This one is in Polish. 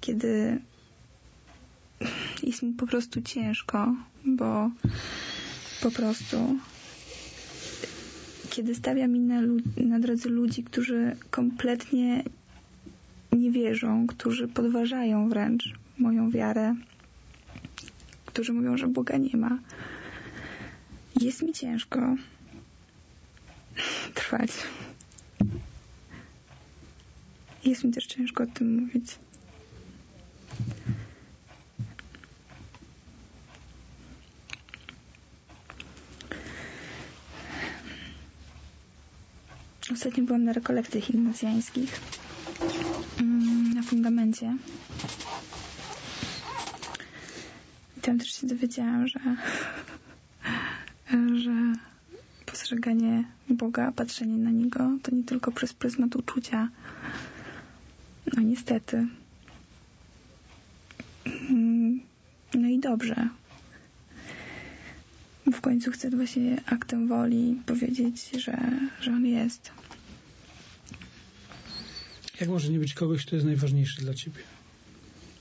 kiedy jest mi po prostu ciężko, bo po prostu kiedy stawia mi na drodze ludzi, którzy kompletnie nie wierzą, którzy podważają wręcz moją wiarę, którzy mówią, że Boga nie ma. Jest mi ciężko trwać. Jest mi też ciężko o tym mówić. Ostatnio byłam na rekolekcjach ignacjańskich na fundamencie. I tam też się dowiedziałam, że postrzeganie Boga, patrzenie na Niego to nie tylko przez pryzmat uczucia. No niestety. No i dobrze. W końcu chcę właśnie aktem woli powiedzieć, że On jest. Jak może nie być kogoś, kto jest najważniejszy dla Ciebie?